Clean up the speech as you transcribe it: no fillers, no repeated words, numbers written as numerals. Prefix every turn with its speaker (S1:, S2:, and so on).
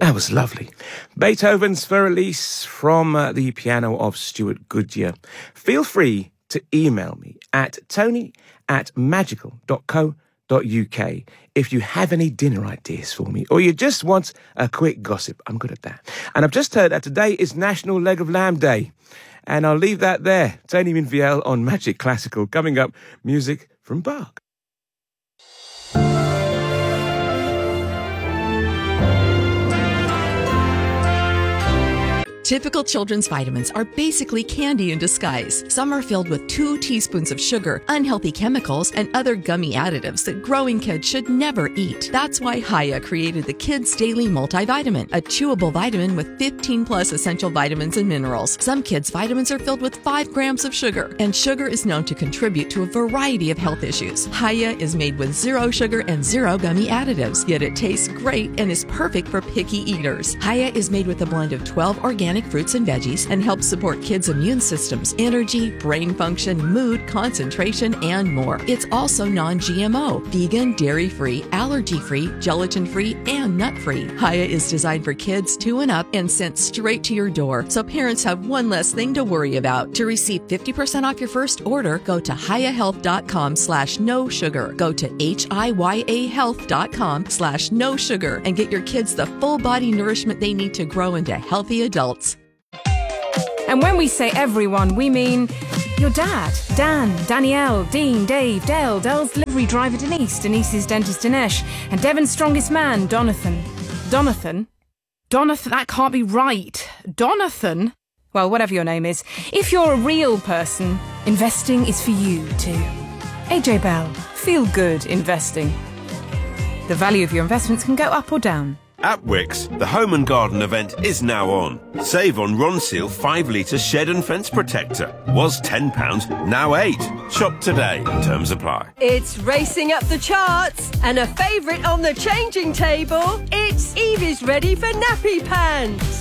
S1: That was lovely. Beethoven's Fur-Elise from the piano of Stuart Goodyear. Feel free to email me at tony@magical.co.uk if you have any dinner ideas for me, or you just want a quick gossip. I'm good at that. And I've just heard that today is National Leg of Lamb Day. And I'll leave that there. Tony Minviel on Magic Classical. Coming up, music from Bach.
S2: Typical children's vitamins are basically candy in disguise. Some are filled with 2 teaspoons of sugar, unhealthy chemicals, and other gummy additives that growing kids should never eat. That's why Hiya created the Kids Daily Multivitamin, a chewable vitamin with 15 plus essential vitamins and minerals. Some kids' vitamins are filled with 5 grams of sugar, and sugar is known to contribute to a variety of health issues. Hiya is made with 0 sugar and 0 gummy additives, yet it tastes great and is perfect for picky eaters. Hiya is made with a blend of 12 organic fruits and veggies and helps support kids' immune systems, energy, brain function, mood, concentration, and more. It's also non-GMO, vegan, dairy-free, allergy-free, gelatin-free, and nut-free. Hiya is designed for kids 2 and up and sent straight to your door, so parents have one less thing to worry about. To receive 50% off your first order, go to hiyahealth.com/no sugar. Go to hiyahealth.com/no sugar and get your kids the full body nourishment they need to grow into healthy adults.
S3: And when we say everyone, we mean your dad, Dan, Danielle, Dean, Dave, Dale, Dale's delivery driver Denise, Denise's dentist Dinesh, and Devon's strongest man, Donathan. Donathan, that can't be right. Donathan? Well, whatever your name is, if you're a real person, investing is for you too. AJ Bell, feel good investing. The value of your investments can go up or down.
S4: At Wickes, the Home and Garden event is now on. Save on Ronseal 5 litre shed and fence protector. Was £10, now £8. Shop today. Terms apply.
S5: It's racing up the charts and a favourite on the changing table. It's Evie's ready for nappy pants.